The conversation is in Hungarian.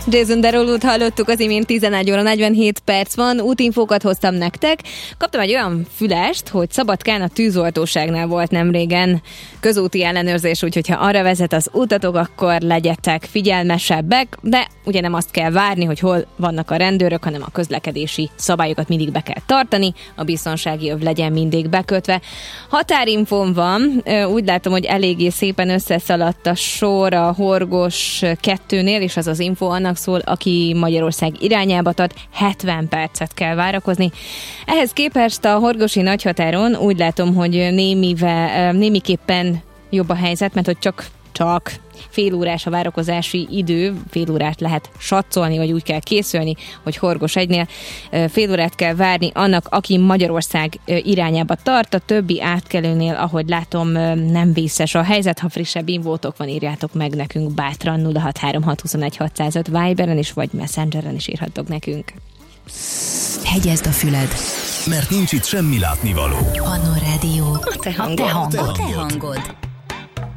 Jason Derulut hallottuk, az imént 11 óra 47 perc van, útinfókat hoztam nektek. Kaptam egy olyan fülest, hogy Szabadkán a tűzoltóságnál volt nemrégen közúti ellenőrzés, úgyhogy ha arra vezet az utatok, akkor legyetek figyelmesebbek, de ugye nem azt kell várni, hogy hol vannak a rendőrök, hanem a közlekedési szabályokat mindig be kell tartani, a biztonsági öv legyen mindig bekötve. Határinfón van, úgy látom, hogy eléggé szépen összeszaladt a sor a Horgos 2-nél, és az info annak szól, aki Magyarország irányába tart, 70 kell várakozni. Ehhez képest a horgosi nagyhatáron úgy látom, hogy némiképpen jobb a helyzet, mert hogy csak fél órás a várakozási idő, fél órát lehet satszolni, vagy úgy kell készülni, hogy Horgos 1-nél fél órát kell várni annak, aki Magyarország irányába tart, a többi átkelőnél, ahogy látom, nem vészes a helyzet. Ha frissebb infótok van, írjátok meg nekünk bátran 063621 Viberen is, vagy Messengeren is írhattok nekünk. Hegyezd a füled, mert nincs itt semmi látnivaló. Annó Rádió. A te hangod. Te hangod.